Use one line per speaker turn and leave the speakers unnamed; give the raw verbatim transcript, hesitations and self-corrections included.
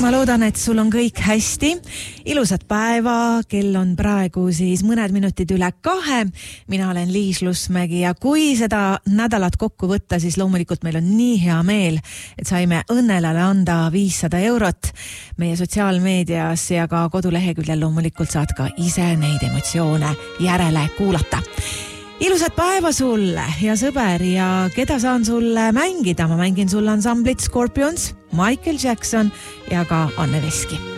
Ma loodan, et sul on kõik hästi. Ilusat päeva, kell on praegu siis mõned minutid üle kahe. Mina olen Liis Lusmägi ja kui seda nädalat kokku võtta, siis loomulikult meil on nii hea meel, et saime õnnelale anda viissada eurot meie sotsiaalmeedias ja ka koduleheküljel loomulikult saad ka ise neid emotsioone järele kuulata. Ilusat päeva sulle, hea sõber, ja keda saan sulle mängida? Ma mängin sulle ansamblit Scorpions, Michael Jackson ja ka Anne Veski.